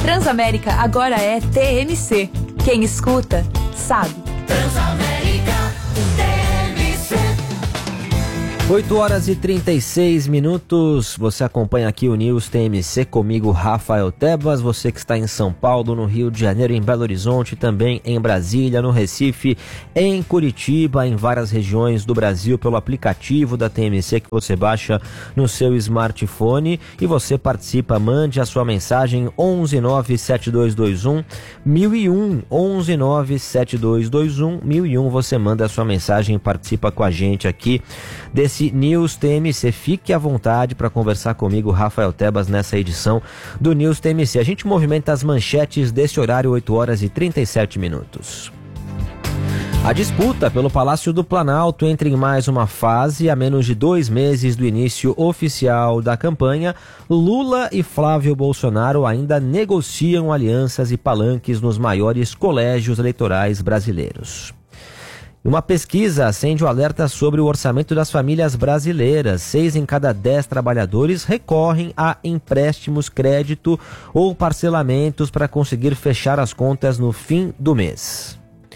Transamérica agora é TMC. Quem escuta, sabe. Transamérica, TMC. 8h36. Você acompanha aqui o News TMC comigo, Rafael Tebas. Você que está em São Paulo, no Rio de Janeiro, em Belo Horizonte, também em Brasília, no Recife, em Curitiba, em várias regiões do Brasil, pelo aplicativo da TMC que você baixa no seu smartphone. E você participa, mande a sua mensagem 1197221 1001, 1197221 1001. Você manda a sua mensagem e participa com a gente aqui desse News TMC. Fique à vontade para conversar comigo, Rafael Tebas, nessa edição do News TMC. A gente movimenta as manchetes desse horário, 8h37. A disputa pelo Palácio do Planalto entra em mais uma fase. A menos de 2 meses do início oficial da campanha, Lula e Flávio Bolsonaro ainda negociam alianças e palanques nos maiores colégios eleitorais brasileiros. Uma pesquisa acende o alerta sobre o orçamento das famílias brasileiras. 6 em cada 10 trabalhadores recorrem a empréstimos, crédito ou parcelamentos para conseguir fechar as contas no fim do mês.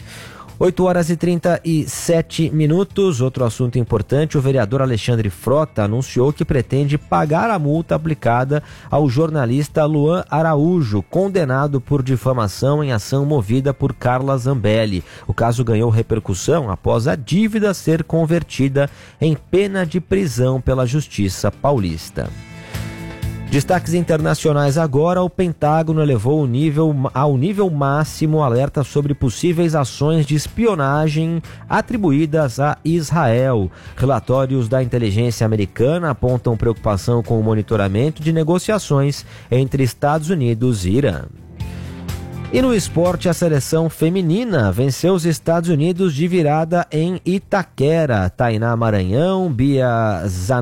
8h37. Outro assunto importante: o vereador Alexandre Frota anunciou que pretende pagar a multa aplicada ao jornalista Luan Araújo, condenado por difamação em ação movida por Carla Zambelli. O caso ganhou repercussão após a dívida ser convertida em pena de prisão pela Justiça Paulista. Destaques internacionais agora: o Pentágono elevou ao nível máximo alerta sobre possíveis ações de espionagem atribuídas a Israel. Relatórios da inteligência americana apontam preocupação com o monitoramento de negociações entre Estados Unidos e Irã. E no esporte, a seleção feminina venceu os Estados Unidos de virada em Itaquera. Tainá Maranhão, Bia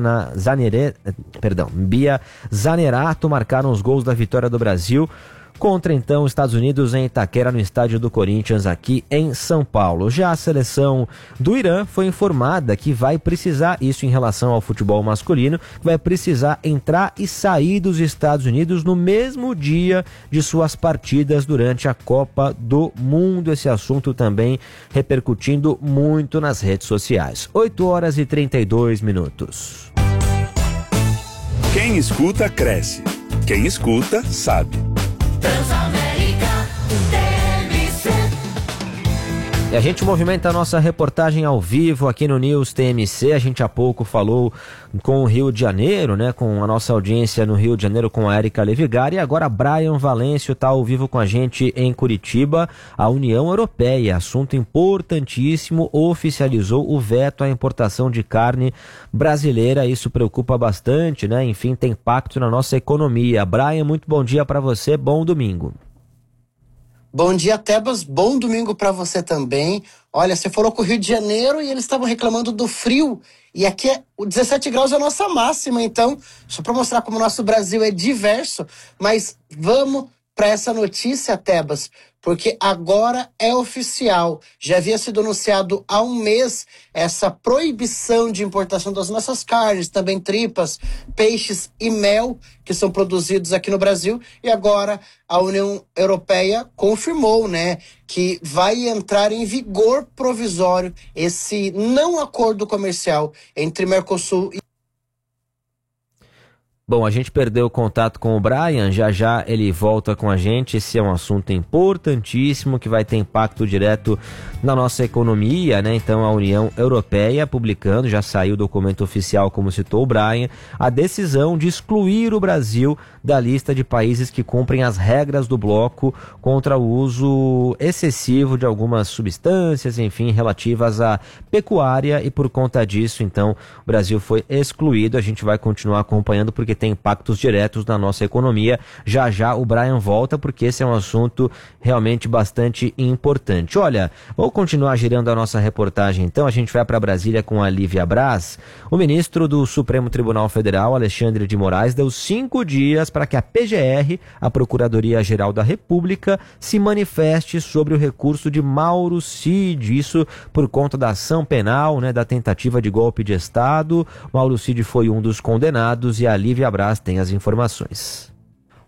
Zanerato marcaram os gols da vitória do Brasil contra, então, Estados Unidos em Itaquera, no estádio do Corinthians, aqui em São Paulo. Já a seleção do Irã foi informada que vai precisar, isso em relação ao futebol masculino, vai precisar entrar e sair dos Estados Unidos no mesmo dia de suas partidas durante a Copa do Mundo. Esse assunto também repercutindo muito nas redes sociais. 8h32. Quem escuta, cresce. Quem escuta, sabe. Transamérica, TMC. E a gente movimenta a nossa reportagem ao vivo aqui no News TMC. A gente há pouco falou com o Rio de Janeiro, né, com a nossa audiência no Rio de Janeiro, com a Érica Levigar, e agora Brian Valêncio está ao vivo com a gente em Curitiba. A União Europeia, assunto importantíssimo, oficializou o veto à importação de carne brasileira. Isso preocupa bastante, né? Enfim, tem impacto na nossa economia. Brian, muito bom dia para você, bom domingo. Bom dia, Tebas. Bom domingo para você também. Olha, você falou com o Rio de Janeiro e eles estavam reclamando do frio. E aqui o 17 graus é a nossa máxima. Então, só para mostrar como o nosso Brasil é diverso. Mas vamos para essa notícia, Tebas, porque agora é oficial. Já havia sido anunciado há um mês essa proibição de importação das nossas carnes, também tripas, peixes e mel, que são produzidos aqui no Brasil. E agora a União Europeia confirmou, né, que vai entrar em vigor provisório esse não acordo comercial entre Mercosul e... Bom, a gente perdeu o contato com o Brian, já ele volta com a gente. Esse é um assunto importantíssimo que vai ter impacto direto na nossa economia, né? Então a União Europeia publicando, já saiu o documento oficial, como citou o Brian, a decisão de excluir o Brasil da lista de países que cumprem as regras do bloco contra o uso excessivo de algumas substâncias, enfim, relativas à pecuária, e por conta disso, então, o Brasil foi excluído. A gente vai continuar acompanhando porque tem impactos diretos na nossa economia. Já o Brian volta, porque esse é um assunto realmente bastante importante. Olha, vou continuar girando a nossa reportagem, então. A gente vai para Brasília com a Lívia Braz. O ministro do Supremo Tribunal Federal, Alexandre de Moraes, deu 5 dias para que a PGR, a Procuradoria-Geral da República, se manifeste sobre o recurso de Mauro Cid. Isso por conta da ação penal, né, da tentativa de golpe de Estado. Mauro Cid foi um dos condenados e a Lívia Braz tem as informações.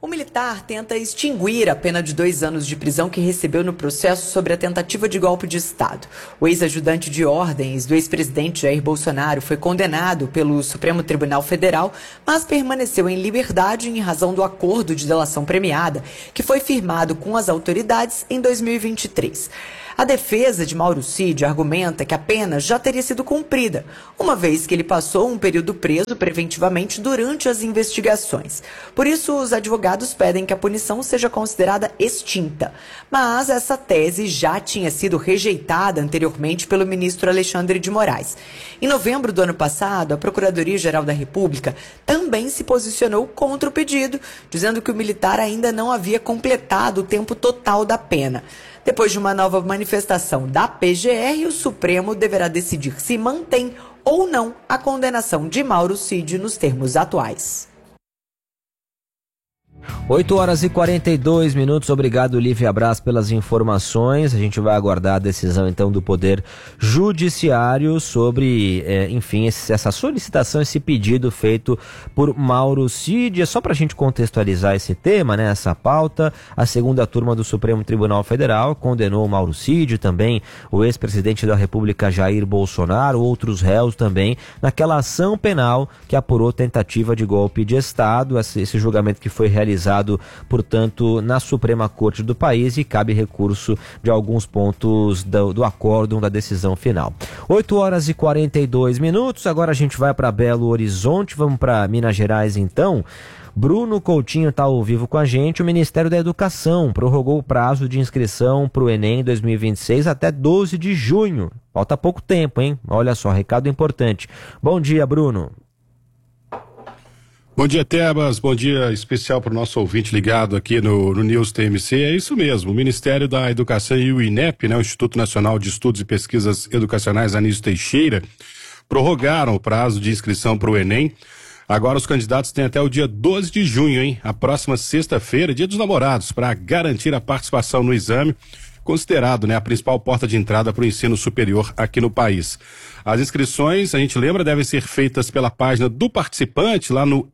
O militar tenta extinguir a pena de 2 anos de prisão que recebeu no processo sobre a tentativa de golpe de Estado. O ex-ajudante de ordens do ex-presidente Jair Bolsonaro foi condenado pelo Supremo Tribunal Federal, mas permaneceu em liberdade em razão do acordo de delação premiada, que foi firmado com as autoridades em 2023. A defesa de Mauro Cid argumenta que a pena já teria sido cumprida, uma vez que ele passou um período preso preventivamente durante as investigações. Por isso, os advogados pedem que a punição seja considerada extinta. Mas essa tese já tinha sido rejeitada anteriormente pelo ministro Alexandre de Moraes. Em novembro do ano passado, a Procuradoria-Geral da República também se posicionou contra o pedido, dizendo que o militar ainda não havia completado o tempo total da pena. Depois de uma nova manifestação da PGR, o Supremo deverá decidir se mantém ou não a condenação de Mauro Cid nos termos atuais. 8h42, obrigado Lívia Braz pelas informações. A gente vai aguardar a decisão então do Poder Judiciário sobre, essa solicitação, esse pedido feito por Mauro Cid. É só para a gente contextualizar esse tema, né, essa pauta. A segunda turma do Supremo Tribunal Federal condenou Mauro Cid, também o ex-presidente da República Jair Bolsonaro, outros réus também, naquela ação penal que apurou tentativa de golpe de Estado. Esse julgamento que foi realizado, portanto, na Suprema Corte do país, e cabe recurso de alguns pontos do acórdão da decisão final. 8h42, agora a gente vai para Belo Horizonte, vamos para Minas Gerais então. Bruno Coutinho está ao vivo com a gente. O Ministério da Educação prorrogou o prazo de inscrição para o Enem 2026 até 12 de junho. Falta pouco tempo, hein? Olha só, recado importante. Bom dia, Bruno. Bom dia, Tebas. Bom dia especial para o nosso ouvinte ligado aqui no News TMC. É isso mesmo. O Ministério da Educação e o INEP, né, o Instituto Nacional de Estudos e Pesquisas Educacionais Anísio Teixeira, prorrogaram o prazo de inscrição para o Enem. Agora os candidatos têm até o dia 12 de junho, hein? A próxima sexta-feira, dia dos namorados, para garantir a participação no exame, considerado, né, a principal porta de entrada para o ensino superior aqui no país. As inscrições, a gente lembra, devem ser feitas pela página do participante lá no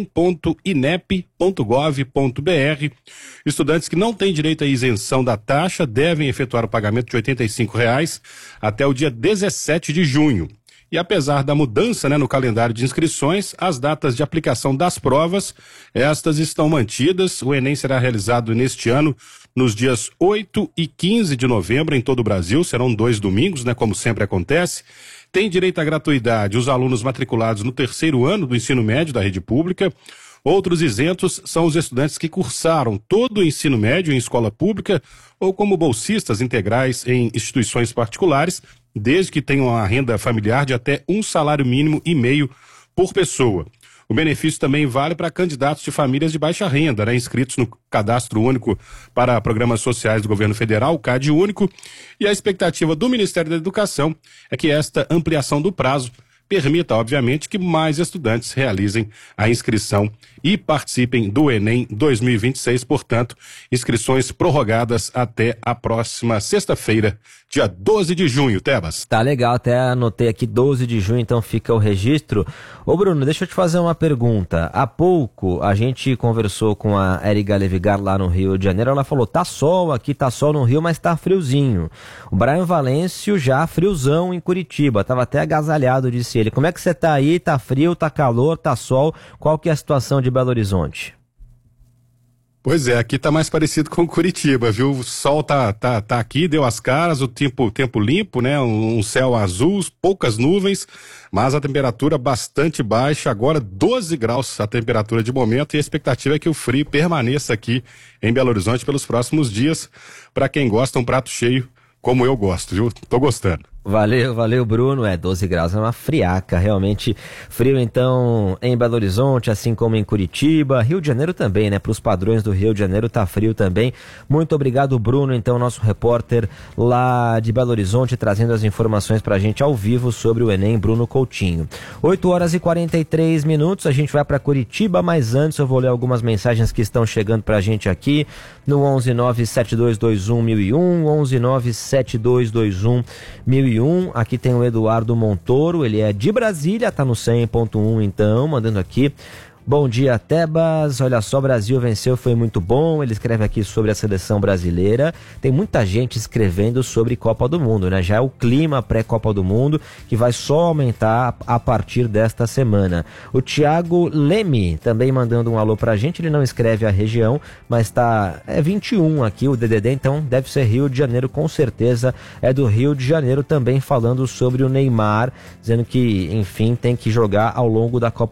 enem.inep.gov.br. Estudantes que não têm direito à isenção da taxa devem efetuar o pagamento de R$ 85,00 até o dia 17 de junho. E apesar da mudança, né, no calendário de inscrições, as datas de aplicação das provas, estas estão mantidas. O Enem será realizado neste ano nos dias 8 e 15 de novembro em todo o Brasil. Serão 2 domingos, né, como sempre acontece. Tem direito à gratuidade os alunos matriculados no 3º ano do ensino médio da rede pública. Outros isentos são os estudantes que cursaram todo o ensino médio em escola pública ou como bolsistas integrais em instituições particulares, desde que tenham a renda familiar de até 1,5 salário mínimo por pessoa. O benefício também vale para candidatos de famílias de baixa renda, né, inscritos no Cadastro Único para Programas Sociais do Governo Federal, o CAD Único, e a expectativa do Ministério da Educação é que esta ampliação do prazo permita, obviamente, que mais estudantes realizem a inscrição e participem do Enem 2026, portanto, inscrições prorrogadas até a próxima sexta-feira, dia 12 de junho, Tebas. Tá legal, até anotei aqui 12 de junho, então fica o registro. Ô Bruno, deixa eu te fazer uma pergunta. Há pouco a gente conversou com a Érica Levigar lá no Rio de Janeiro, ela falou, tá sol aqui, tá sol no Rio, mas tá friozinho. O Brian Valêncio já friozão em Curitiba, tava até agasalhado, disse ele. Como é que você tá aí? Tá frio, tá calor, tá sol? Qual que é a situação de Belo Horizonte? Pois é, aqui tá mais parecido com Curitiba, viu? O sol tá aqui, deu as caras, o tempo limpo, né? Um céu azul, poucas nuvens, mas a temperatura bastante baixa, agora 12 graus a temperatura de momento, e a expectativa é que o frio permaneça aqui em Belo Horizonte pelos próximos dias, para quem gosta, um prato cheio, como eu gosto, viu? Tô gostando. Valeu, Bruno. 12 graus é uma friaca, realmente frio então em Belo Horizonte, assim como em Curitiba, Rio de Janeiro também, né? Para os padrões do Rio de Janeiro tá frio também. Muito obrigado, Bruno, então, nosso repórter lá de Belo Horizonte, trazendo as informações pra gente ao vivo sobre o Enem, Bruno Coutinho. 8h43, a gente vai para Curitiba, mas antes eu vou ler algumas mensagens que estão chegando pra gente aqui no 11972211001, 11972211001. Aqui tem o Eduardo Montoro, ele é de Brasília, tá no 100.1 então, mandando aqui Bom dia, Tebas. Olha só, Brasil venceu, foi muito bom. Ele escreve aqui sobre a seleção brasileira. Tem muita gente escrevendo sobre Copa do Mundo, né? Já é o clima pré-Copa do Mundo que vai só aumentar a partir desta semana. O Thiago Leme também mandando um alô pra gente. Ele não escreve a região, mas tá 21 aqui o DDD, então deve ser Rio de Janeiro, com certeza é do Rio de Janeiro, também falando sobre o Neymar, dizendo que, enfim, tem que jogar ao longo da Copa